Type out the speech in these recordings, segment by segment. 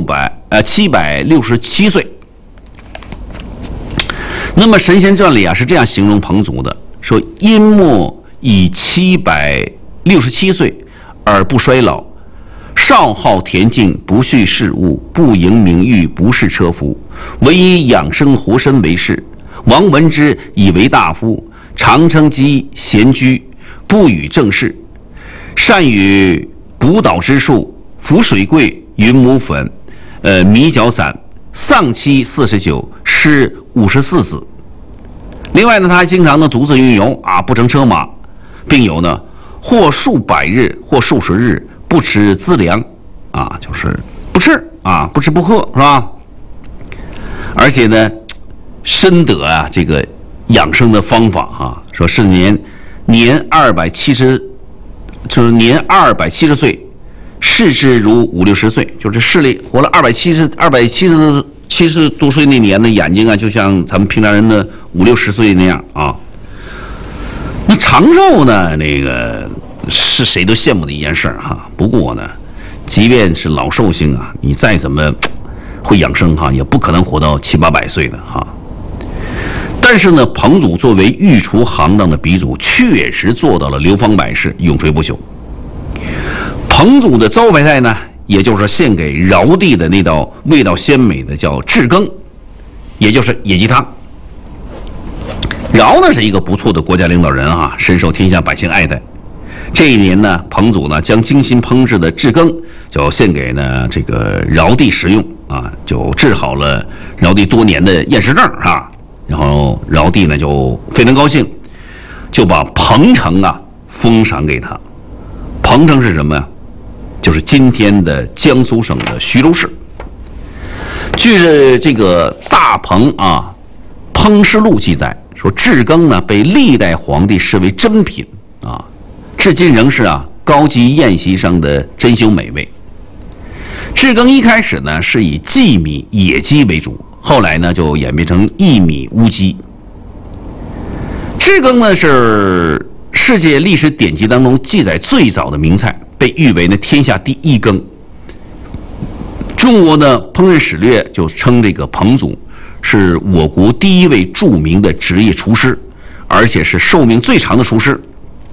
767岁。那么《神仙传》里啊是这样形容彭祖的，说殷末以767岁而不衰老，少好田径，不恤事物，不迎名誉，不事车夫，唯以养生活身为事。王闻之以为大夫，常称其闲居，不与政事，善于补导之术，浮水桂、云母粉、米角散，丧妻49，失54子。另外呢，他还经常呢独自运游啊，不乘车马，并有呢或数百日，或数十日不吃资粮啊，就是不吃啊，不吃不喝，是吧？而且呢，深得啊这个养生的方法啊，说是年270，就是年270岁，视之如50-60岁，就是视力活了270多岁那年的眼睛啊，就像咱们平常人的50-60岁那样啊。那长寿呢，那个是谁都羡慕的一件事哈。不过呢，即便是老寿星啊，你再怎么会养生哈，也不可能活到700-800岁的哈。但是呢，彭祖作为御厨行当的鼻祖，确实做到了流芳百世，永垂不朽。彭祖的招牌菜呢，也就是献给尧帝的那道味道鲜美的叫炙羹，也就是野鸡汤。尧呢是一个不错的国家领导人啊，深受天下百姓爱戴。这一年呢，彭祖呢将精心烹制的炙羹就献给呢这个尧帝食用啊，就治好了尧帝多年的厌食症啊。然后尧帝呢就非常高兴，就把彭城啊封赏给他。彭城是什么呀？就是今天的江苏省的徐州市。据这个大彭啊烹食录记载说，炙羹呢被历代皇帝视为珍品啊，至今仍是啊高级宴席上的珍馐美味。炙羹一开始呢是以荠米、野鸡为主，后来呢就演变成薏米、乌鸡。炙羹呢是世界历史典籍当中记载最早的名菜，被誉为呢天下第一羹。中国的烹饪史略就称这个彭祖是我国第一位著名的职业厨师，而且是寿命最长的厨师。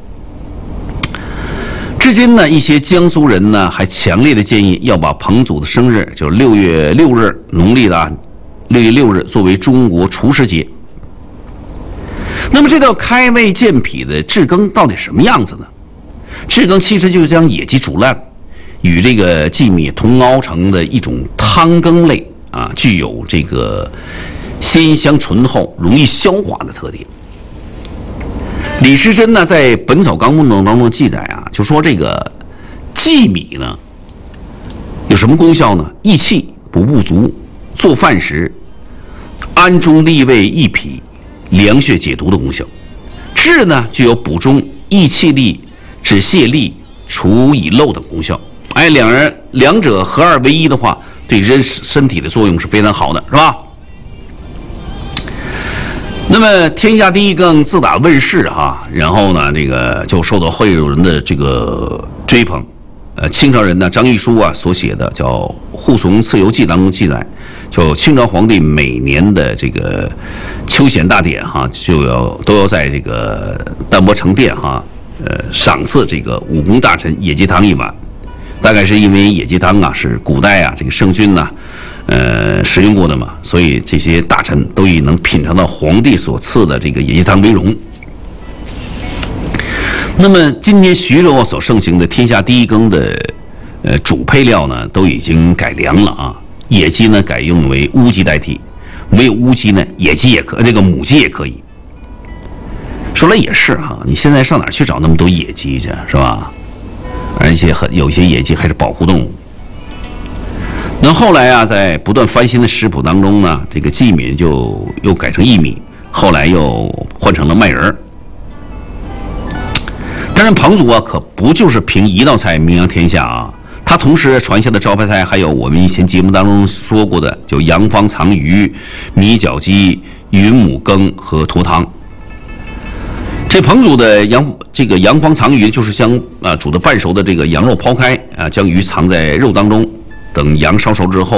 至今呢，一些江苏人呢还强烈的建议要把彭祖的生日，就是6月6日，农历的6月6日作为中国厨师节。那么这道开胃健脾的炙羹到底什么样子呢？炙羹其实就是将野鸡煮烂，与这个荠米同熬成的一种汤羹类啊，具有这个鲜香醇厚、容易消化的特点。李时珍呢在《本草纲目》当中记载啊，就说这个荠米呢有什么功效呢？益气、补不足，做饭时安中利胃、益脾、凉血解毒的功效。炙呢具有补中、益气力、止泻痢、除遗漏等功效。哎，两者合二为一的话，对人身体的作用是非常好的，是吧？那么天下第一羹自打问世哈，然后呢，这个就受到后人的这个追捧。清朝人呢张玉书啊所写的叫《护从次游记》当中记载，就清朝皇帝每年的这个秋显大典哈，都要在这个淡泊城殿哈，赏赐这个武功大臣野鸡汤一碗。大概是因为野鸡汤啊是古代啊这个圣君呐食用过的嘛，所以这些大臣都以能品尝到皇帝所赐的这个野鸡汤为荣。那么今天徐州所盛行的天下第一羹的主配料呢都已经改良了啊，野鸡呢改用为乌鸡代替，没有乌鸡呢野鸡也可，这个母鸡也可以。说来也是哈，你现在上哪儿去找那么多野鸡去，是吧？而且有些野鸡还是保护动物。那后来啊，在不断翻新的食谱当中呢，这个荠米就又改成薏米，后来又换成了麦仁儿。当然，彭祖啊，可不就是凭一道菜名扬天下啊，他同时传下的招牌菜还有我们以前节目当中说过的，就洋方藏鱼、米饺鸡、云母羹和沱汤。这彭祖的洋方藏鱼就是将煮的半熟的这个羊肉抛开啊，将鱼藏在肉当中，等羊烧熟之后